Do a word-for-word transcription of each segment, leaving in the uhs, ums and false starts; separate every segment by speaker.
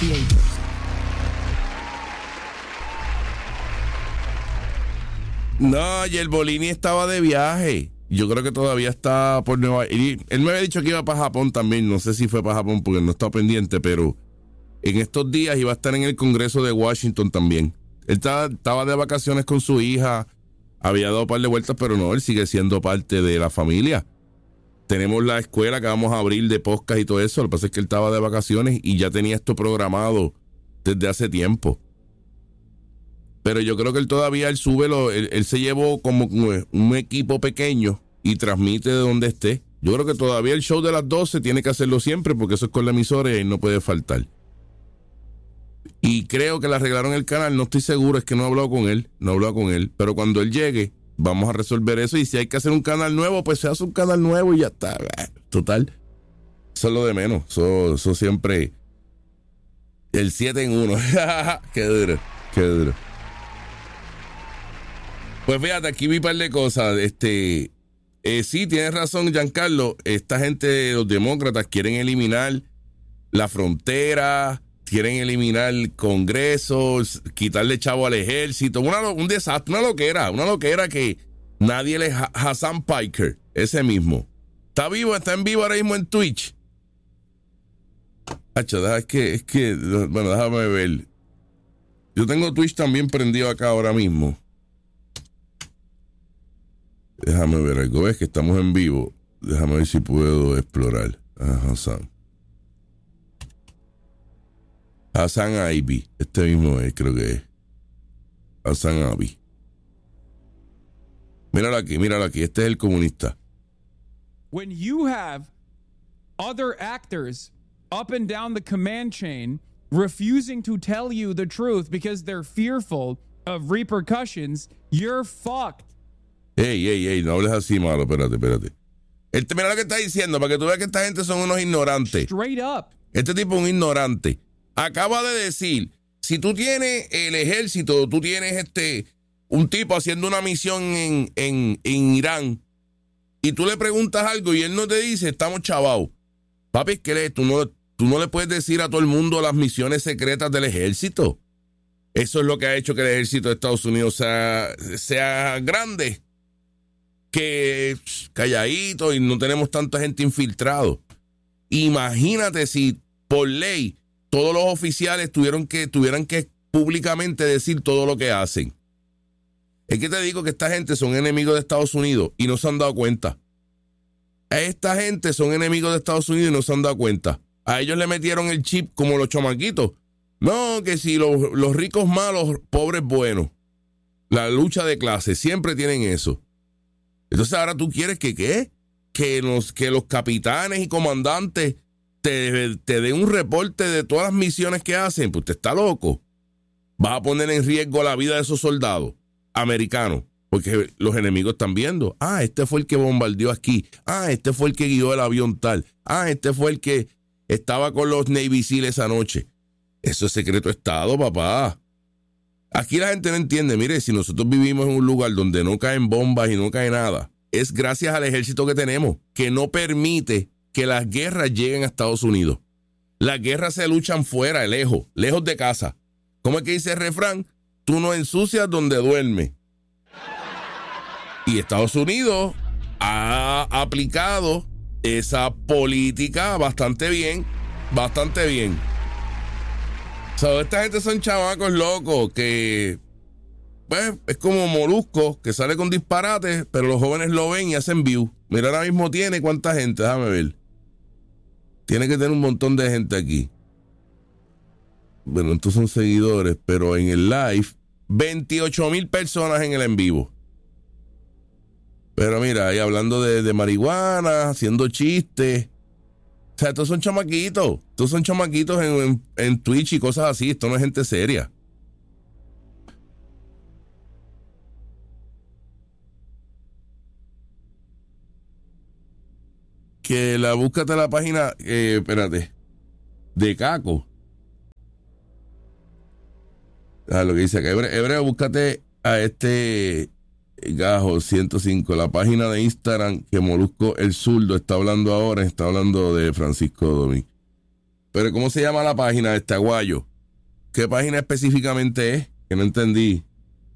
Speaker 1: the Angels.
Speaker 2: No, y el Bolini estaba de viaje. Yo creo que todavía está por Nueva York. Él me había dicho que iba para Japón también. No sé si fue para Japón porque no estaba pendiente, pero en estos días iba a estar en el Congreso de Washington también. Él estaba, estaba de vacaciones con su hija. Había dado un par de vueltas, pero no, él sigue siendo parte de la familia. Tenemos la escuela que vamos a abrir de podcast y todo eso. Lo que pasa es que él estaba de vacaciones y ya tenía esto programado desde hace tiempo. Pero yo creo que él todavía, él sube, lo, él, él se llevó como un equipo pequeño y transmite de donde esté. Yo creo que todavía el show de las doce tiene que hacerlo siempre porque eso es con la emisora y ahí no puede faltar. Y creo que le arreglaron el canal, no estoy seguro, es que no he hablado con él, no he hablado con él. Pero cuando él llegue, vamos a resolver eso y si hay que hacer un canal nuevo, pues se hace un canal nuevo y ya está. Total, eso es lo de menos, eso, eso siempre... El siete en uno, qué duro, qué duro. Pues fíjate, aquí vi un par de cosas. Este, eh, sí, tienes razón, Giancarlo. Esta gente, los demócratas, quieren eliminar la frontera, quieren eliminar el Congreso, quitarle chavo al ejército. Una, un desastre, una loquera, una loquera que nadie le... Hassan Piker, ese mismo. Está vivo, está en vivo ahora mismo en Twitch. Hacho, es que, es que, bueno, déjame ver. Yo tengo Twitch también prendido acá ahora mismo. Déjame ver algo, ves que estamos en vivo. Déjame ver si puedo explorar a Hassan. Hassan Ivy, este mismo es, creo que es. Hassan Ivy. Míralo aquí, míralo aquí, este es el comunista.
Speaker 1: When you have other actors up and down the command chain refusing to tell you the truth because they're fearful of repercussions, you're fucked.
Speaker 2: Ey, ey, ey, no hables así, malo, espérate, espérate. Este, mira lo que está diciendo, para que tú veas que esta gente son unos ignorantes.
Speaker 1: Straight up.
Speaker 2: Este tipo es un ignorante. Acaba de decir, si tú tienes el ejército, tú tienes este un tipo haciendo una misión en, en, en Irán, y tú le preguntas algo y él no te dice, estamos chavados. Papi, ¿qué es? Tú no, tú no le puedes decir a todo el mundo las misiones secretas del ejército. Eso es lo que ha hecho que el ejército de Estados Unidos sea, sea grande. Que calladito y no tenemos tanta gente infiltrado. Imagínate si por ley todos los oficiales tuvieron que, tuvieran que públicamente decir todo lo que hacen. Es que te digo que esta gente son enemigos de Estados Unidos y no se han dado cuenta. A esta gente son enemigos de Estados Unidos y no se han dado cuenta. A ellos le metieron el chip como los chamaquitos. No, que si los, los ricos malos, pobres buenos. La lucha de clases, siempre tienen eso. Entonces ahora tú quieres que ¿qué? Que los, que los capitanes y comandantes te, te den un reporte de todas las misiones que hacen. Pues usted está loco. Vas a poner en riesgo la vida de esos soldados americanos. Porque los enemigos están viendo. Ah, este fue el que bombardeó aquí. Ah, este fue el que guió el avión tal. Ah, este fue el que estaba con los Navy Seals esa noche. Eso es secreto de Estado, papá. Aquí la gente no entiende. Mire, si nosotros vivimos en un lugar donde no caen bombas y no cae nada, es gracias al ejército que tenemos, que no permite que las guerras lleguen a Estados Unidos. Las guerras se luchan fuera, lejos, lejos de casa. ¿Cómo es que dice el refrán? Tú no ensucias donde duermes. Y Estados Unidos ha aplicado esa política bastante bien, bastante bien. O sea, esta gente son chamacos locos que, pues, es como Molusco, que sale con disparates, pero los jóvenes lo ven y hacen view. Mira, ahora mismo tiene cuánta gente, déjame ver. Tiene que tener un montón de gente aquí. Bueno, estos son seguidores, pero en el live, veintiocho mil personas en el en vivo. Pero mira, ahí hablando de, de marihuana, haciendo chistes. O sea, estos son chamaquitos. Estos son chamaquitos en, en, en Twitch y cosas así. Esto no es gente seria. Que la búscate la página, eh, espérate, de Caco. Ah, lo que dice acá. Hebreo, Hebreo, búscate a este Gajo ciento cinco, la página de Instagram que Molusco el Zurdo está hablando ahora, está hablando de Francisco Domínguez. pero ¿cómo se llama la página de este Aguayo? ¿Qué página específicamente es? Que no entendí.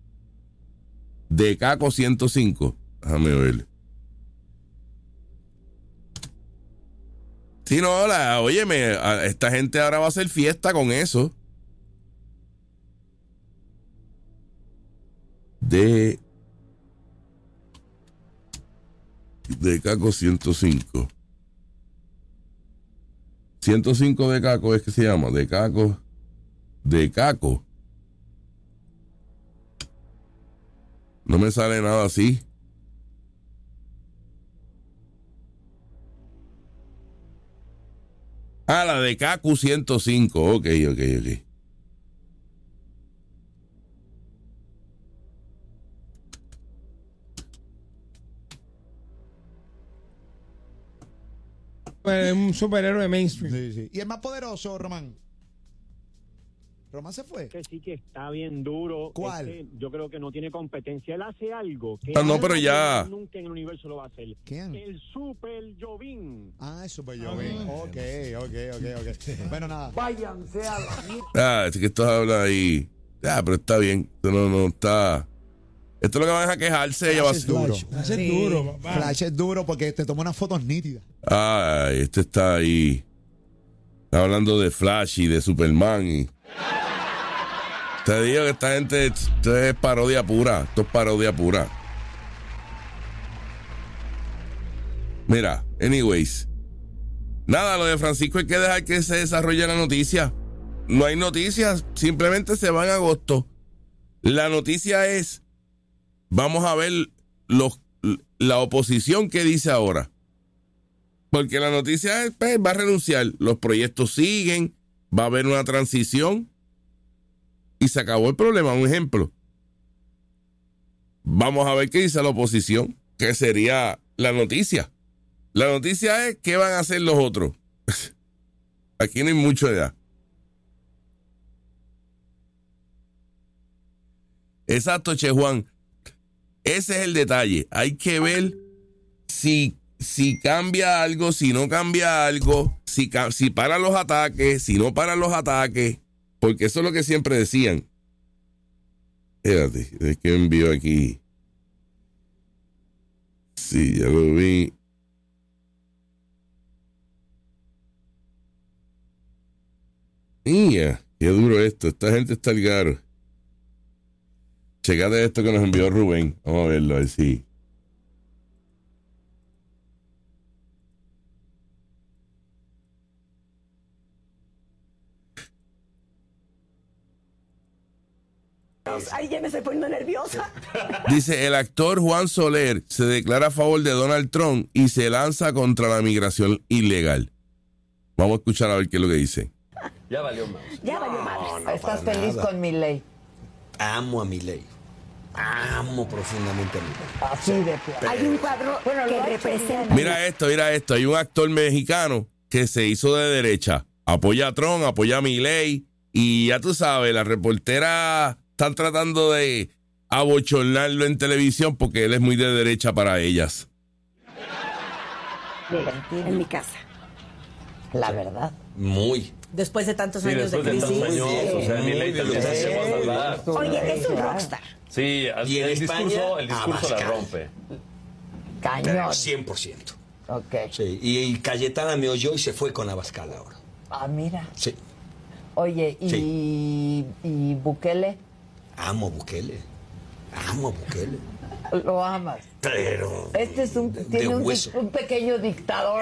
Speaker 2: De Caco ciento cinco. Déjame ver. Sí, no, la, óyeme, esta gente ahora va a hacer fiesta con eso. De... De Caco ciento cinco. ciento cinco de Caco es que se llama. De Caco. De Caco. No me sale nada así. Ah, la de Caco ciento cinco. Ok, ok, ok.
Speaker 3: Un superhéroe mainstream.
Speaker 4: Sí, sí. Y el más poderoso, Román. Román se fue.
Speaker 5: Que sí que está bien duro.
Speaker 4: ¿Cuál?
Speaker 5: Este, yo creo que no tiene competencia. Él hace algo que
Speaker 2: Ah, no, pero ya.
Speaker 5: nunca en el universo lo va a hacer.
Speaker 4: ¿Quién?
Speaker 5: El Super Jovín.
Speaker 4: Ah, el Super Jovín. Ok, ok, ok, ok. Bueno, nada.
Speaker 5: Váyanse a la
Speaker 2: Ah, es que esto habla ahí. Ah, pero está bien. Esto no, no está. Esto es lo que van a quejarse. Ella va a
Speaker 4: Flash es duro.
Speaker 3: Flash es duro, papá.
Speaker 4: Flash es duro porque te toma unas fotos nítidas.
Speaker 2: Ay, este está ahí. Está hablando de Flash y de Superman. Y... Te digo que esta gente, esto es parodia pura. Esto es parodia pura. Mira, anyways. Nada, lo de Francisco hay que dejar que se desarrolle la noticia. No hay noticias, simplemente se va en agosto. La noticia es, vamos a ver los, la oposición que dice ahora. Porque la noticia es, pues, va a renunciar. Los proyectos siguen, va a haber una transición y se acabó el problema. Un ejemplo. Vamos a ver qué dice la oposición, que sería la noticia. La noticia es qué van a hacer los otros. Aquí no hay mucho de edad. Exacto, Che Juan. Ese es el detalle. Hay que ver si, si cambia algo, si no cambia algo, si, si paran los ataques, si no paran los ataques, porque eso es lo que siempre decían. Espérate, es que envío aquí. Sí, ya lo vi. Mía, qué duro esto. Esta gente está al garo. Checate esto que nos envió Rubén. Vamos a verlo, a ver si.
Speaker 6: Ay, ya me estoy poniendo nerviosa.
Speaker 2: Dice, el actor Juan Soler se declara a favor de Donald Trump y se lanza contra la migración ilegal. Vamos a escuchar a ver qué es lo que dice.
Speaker 7: Ya valió más.
Speaker 6: Ya valió madre.
Speaker 8: No, ¿estás feliz
Speaker 7: nada.
Speaker 8: con Milei?
Speaker 7: Amo a Milei. Amo profundamente a Milei.
Speaker 8: Así de plano.
Speaker 6: Hay un cuadro
Speaker 8: Bueno, lo
Speaker 6: que
Speaker 8: ha hecho
Speaker 6: representa.
Speaker 2: Mira esto, mira esto. Hay un actor mexicano que se hizo de derecha. Apoya a Trump, apoya a Milei. Y ya tú sabes, las reporteras están tratando de abochornarlo en televisión porque él es muy de derecha para ellas.
Speaker 6: En mi casa.
Speaker 8: La verdad.
Speaker 7: Muy.
Speaker 6: Después de tantos
Speaker 9: Sí,
Speaker 6: años de
Speaker 9: después de
Speaker 6: crisis.
Speaker 9: tantos años, o sea, Milei también se va a salvar.
Speaker 6: Oye, es un rockstar.
Speaker 9: Sí,
Speaker 7: Y en
Speaker 9: el
Speaker 7: España,
Speaker 9: discurso, el discurso la
Speaker 7: Abascal.
Speaker 9: rompe.
Speaker 8: Cañón.
Speaker 7: cien por ciento.
Speaker 8: Ok.
Speaker 7: Sí. Y, y Cayetana me oyó y se fue con Abascal ahora.
Speaker 8: Ah, mira.
Speaker 7: Sí.
Speaker 8: Oye, ¿y,
Speaker 7: Sí.
Speaker 8: y Bukele?
Speaker 7: Amo a Bukele. Amo a Bukele.
Speaker 8: Lo amas.
Speaker 7: Pero.
Speaker 8: Este es un,
Speaker 7: de
Speaker 8: tiene un,
Speaker 7: hueso.
Speaker 8: un pequeño dictador.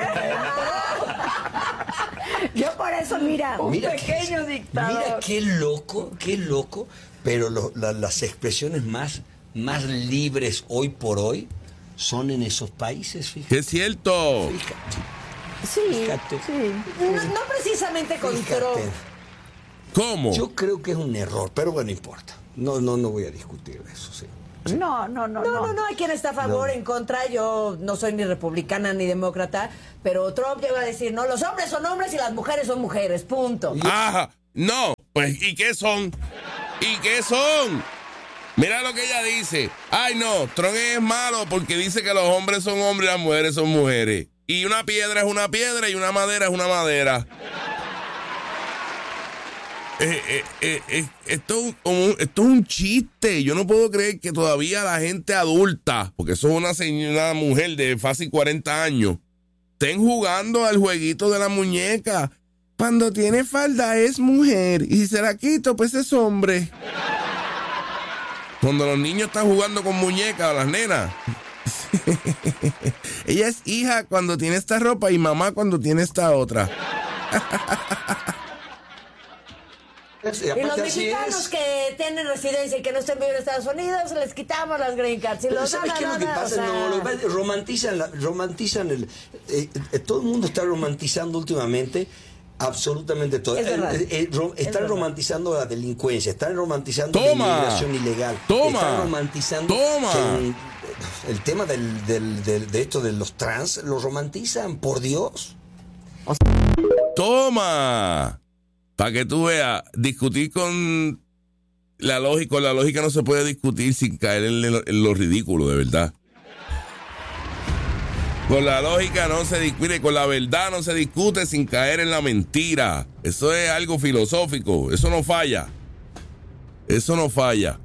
Speaker 6: Yo por eso, mira.
Speaker 8: Un
Speaker 7: Mira
Speaker 8: pequeño
Speaker 7: qué,
Speaker 8: dictador.
Speaker 7: Mira qué loco, qué loco. Pero lo- la- las expresiones más, más libres hoy por hoy son en esos países, fíjate.
Speaker 2: ¡Qué es cierto!
Speaker 7: Fíjate.
Speaker 6: Sí,
Speaker 7: Fíjate.
Speaker 6: sí. No, no precisamente con
Speaker 7: Fíjate.
Speaker 6: Trump.
Speaker 2: ¿Cómo?
Speaker 7: Yo creo que es un error, pero bueno, no importa. No, no, no voy a discutir de eso, sí.
Speaker 8: No, no, no,
Speaker 6: No, no, no, hay quien está a favor,
Speaker 7: No.
Speaker 6: en contra. Yo no soy ni republicana ni demócrata, pero Trump llega a decir, no, los hombres son hombres y las mujeres son mujeres, punto.
Speaker 2: Ajá, no, pues ¿y qué son? ¿Y qué son? Mira lo que ella dice. Ay, no, Trump es malo porque dice que los hombres son hombres y las mujeres son mujeres. Y una piedra es una piedra y una madera es una madera. Eh, eh, eh, eh, esto, es un, esto es un chiste. Yo no puedo creer que todavía la gente adulta, porque eso es una señora, una mujer de fácil cuarenta años, estén jugando al jueguito de la muñeca. Cuando tiene falda es mujer y si se la quito, pues es hombre. Cuando los niños están jugando con muñecas, las nenas. Ella es hija cuando tiene esta ropa y mamá cuando tiene esta otra.
Speaker 6: Y los mexicanos que tienen residencia y que no estén viviendo en Estados Unidos, les quitamos las green cards. Y los
Speaker 7: ¿Sabes
Speaker 6: dan,
Speaker 7: qué es lo
Speaker 6: dan,
Speaker 7: que
Speaker 6: dan,
Speaker 7: pasa?
Speaker 6: o sea...
Speaker 7: No, lo que pasa es que romantizan, la- romantizan el... eh, eh, todo el mundo está romantizando últimamente absolutamente todo.
Speaker 6: Es verdad.
Speaker 7: Eh, eh, ro-
Speaker 6: Es
Speaker 7: están
Speaker 6: verdad.
Speaker 7: romantizando la delincuencia, están romantizando
Speaker 2: Toma.
Speaker 7: la inmigración ilegal.
Speaker 2: Toma.
Speaker 7: Están romantizando
Speaker 2: Toma.
Speaker 7: que, eh, el tema del, del- del- de esto de los trans, lo romantizan, por Dios.
Speaker 2: ¡Toma! Para que tú veas, discutir con la lógica, con la lógica no se puede discutir sin caer en lo, en lo ridículo, de verdad. Con la lógica no se discute, con la verdad no se discute sin caer en la mentira. Eso es algo filosófico, eso no falla. Eso no falla.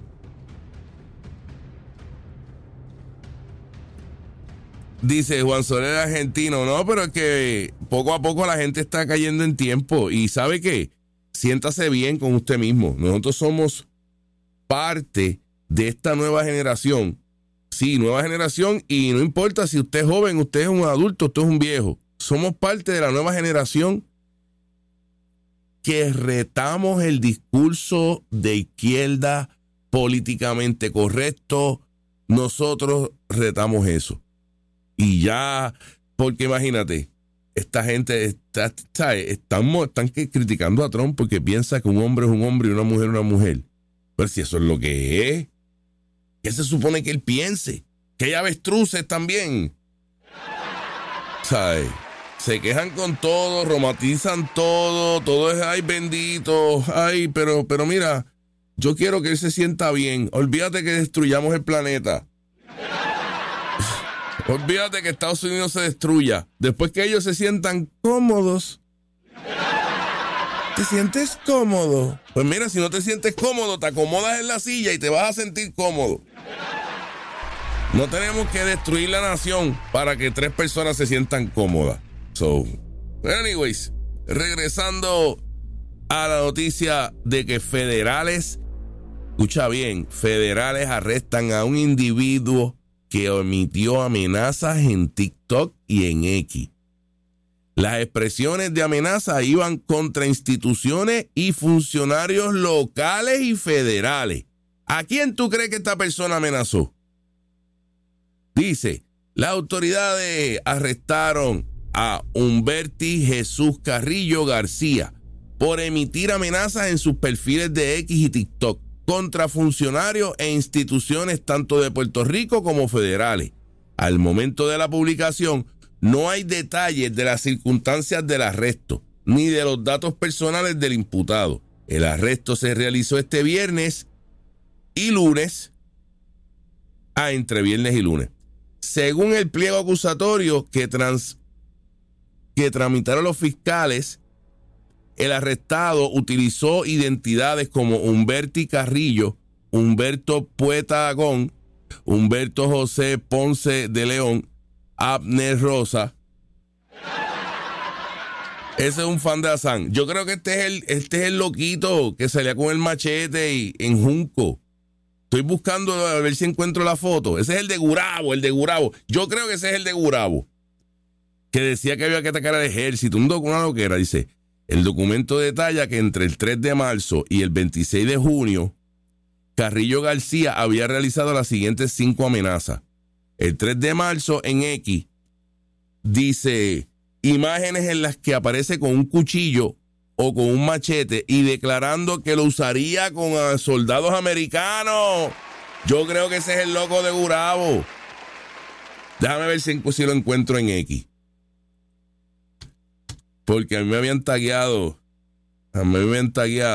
Speaker 2: Dice Juan Soler argentino, no, pero es que poco a poco la gente está cayendo en tiempo y ¿sabe qué? Siéntase bien con usted mismo. Nosotros somos parte de esta nueva generación. Sí, nueva generación y no importa si usted es joven, usted es un adulto, usted es un viejo. Somos parte de la nueva generación que retamos el discurso de izquierda políticamente correcto. Nosotros retamos eso. Y ya, porque imagínate, esta gente está, ¿sabes? Están, están criticando a Trump porque piensa que un hombre es un hombre y una mujer es una mujer. Pero si eso es lo que es, ¿qué se supone que él piense? Que hay avestruces también. ¿Sabes? Se quejan con todo, romantizan todo, todo es, ay, bendito, ay, pero, pero mira, yo quiero que él se sienta bien. Olvídate que destruyamos el planeta. Olvídate que Estados Unidos se destruya. Después que ellos se sientan cómodos. ¿Te sientes cómodo? Pues mira, si no te sientes cómodo, te acomodas en la silla y te vas a sentir cómodo. No tenemos que destruir la nación para que tres personas se sientan cómodas. So, anyways, regresando a la noticia de que federales, escucha bien, federales arrestan a un individuo que emitió amenazas en TikTok y en X. Las expresiones de amenaza iban contra instituciones y funcionarios locales y federales. ¿A quién tú crees que esta persona amenazó? Dice, las autoridades arrestaron a Humberti Jesús Carrillo García por emitir amenazas en sus perfiles de X y TikTok contra funcionarios e instituciones tanto de Puerto Rico como federales. Al momento de la publicación, no hay detalles de las circunstancias del arresto, ni de los datos personales del imputado. El arresto se realizó este viernes y lunes, ah, entre viernes y lunes. Según el pliego acusatorio que, trans, que tramitaron los fiscales, el arrestado utilizó identidades como Humberti Carrillo, Humberto Pueta Agón, Humberto José Ponce de León, Abner Rosa. Ese es un fan de Hassan. Yo creo que este es el, este es el loquito que salía con el machete y, en Junco. Estoy buscando a ver si encuentro la foto. Ese es el de Gurabo, el de Gurabo. Yo creo que ese es el de Gurabo. Que decía que había que atacar al ejército. Un documento, una loquera, dice. El documento detalla que entre el tres de marzo y el veintiséis de junio, Carrillo García había realizado las siguientes cinco amenazas. El tres de marzo en X dice imágenes en las que aparece con un cuchillo o con un machete y declarando que lo usaría con uh, soldados americanos. Yo creo que ese es el loco de Gurabo. Déjame ver si, si lo encuentro en X. Porque a mí me habían tagueado. A mí me habían tagueado.